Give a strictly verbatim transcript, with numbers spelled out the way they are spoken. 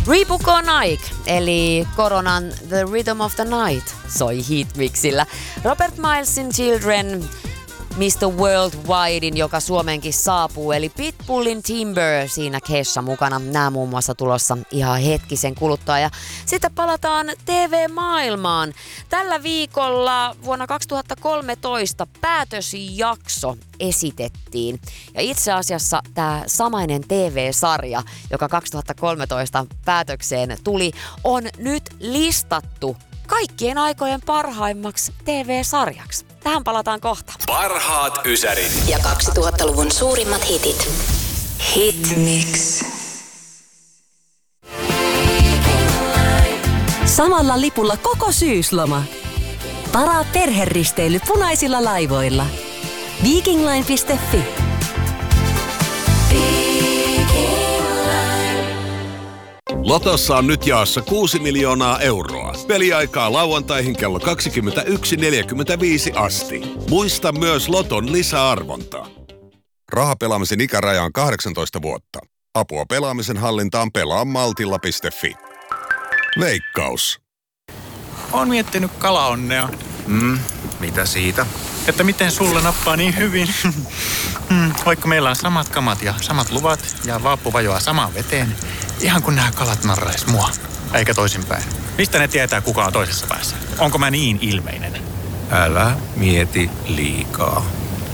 Rebook on Nike, eli Koronan The Rhythm of the Night soi Hitmixillä. Robert Milesin Children, mister Worldwidein, joka Suomeenkin saapuu, eli Pitbullin Timber siinä Kesha mukana. Nämä muun muassa tulossa ihan hetkisen kuluttua. Ja sitten palataan T V-maailmaan. Tällä viikolla vuonna kaksituhattakolmetoista päätösjakso esitettiin. Ja itse asiassa tämä samainen T V-sarja, joka kaksituhattakolmetoista päätökseen tuli, on nyt listattu kaikkien aikojen parhaimmaksi T V-sarjaksi. Tähän palataan kohta. Parhaat ysärit ja kaksituhattaluvun suurimmat hitit. Hitmix. Samalla lipulla koko syysloma. Varaa perheristeily punaisilla laivoilla. Vikingline piste fi. Lotossa on nyt jaossa kuusi miljoonaa euroa. Peliaikaa lauantaihin kello kaksikymmentäyksi neljäkymmentäviisi asti. Muista myös Loton lisäarvonta. Rahapelaamisen ikäraja on kahdeksantoista vuotta. Apua pelaamisen hallintaan pelaa maltilla piste fi. Veikkaus. Oon miettinyt kalaonnea. Mm, mitä siitä? Että miten sulle nappaa niin hyvin. mm, vaikka meillä on samat kamat ja samat luvat ja vaappu vajoaa samaan veteen. Ihan kun nämä kalat narrais mua, eikä toisinpäin. Mistä ne tietää, kuka on toisessa päässä? Onko mä niin ilmeinen? Älä mieti liikaa.